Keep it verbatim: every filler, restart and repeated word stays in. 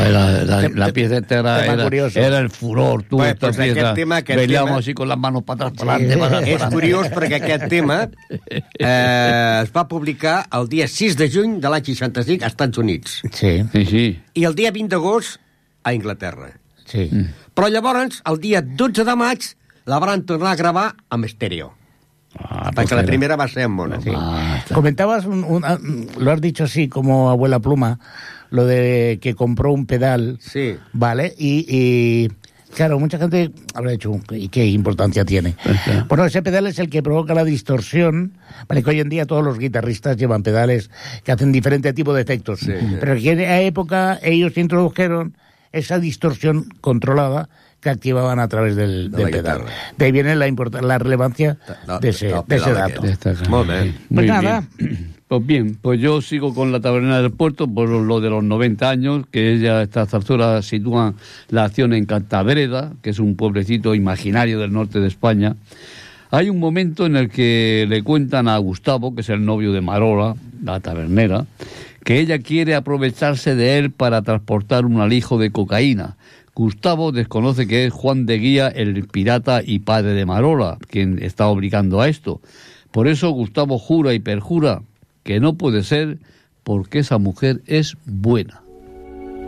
La, la, la, la pieza entera era, era el furor. Tu, Bé, doncs pieza, tema, veíamos tema... así con las manos para atrás, para adelante, sí. para atrás. És curiós perquè aquest tema eh, es va publicar el dia sis de juny de l'any seixanta-cinc als Estats Units. Sí. sí, sí. I el dia vint d'agost a Inglaterra. Sí. Mm. Però llavors, el dia dotze de maig, la van tornar a gravar amb estèreo. Ah, porque la primera va a ser en mono. Sí. Ah, comentabas, un, un, lo has dicho así como abuela pluma, lo de que compró un pedal, sí. ¿vale? Y, y claro, mucha gente habrá dicho, ¿y qué importancia tiene? Okay. Bueno, ese pedal es el que provoca la distorsión, vale, que hoy en día todos los guitarristas llevan pedales que hacen diferente tipo de efectos, sí, pero que en esa época ellos introdujeron esa distorsión controlada que activaban a través del, de del pedal. Guitarra. De ahí viene la, la relevancia de, de, ese, de ese dato. Muy bien. Pues nada. Bien. Pues bien, pues yo sigo con la Tabernera del Puerto por lo de los noventa años, que ella, estas alturas sitúan la acción en Cantabreda, que es un pueblecito imaginario del norte de España. Hay un momento en el que le cuentan a Gustavo, que es el novio de Marola, la tabernera, que ella quiere aprovecharse de él para transportar un alijo de cocaína. Gustavo desconoce que es Juan de Guía, el pirata y padre de Marola, quien está obligando a esto. Por eso Gustavo jura y perjura que no puede ser, porque esa mujer es buena.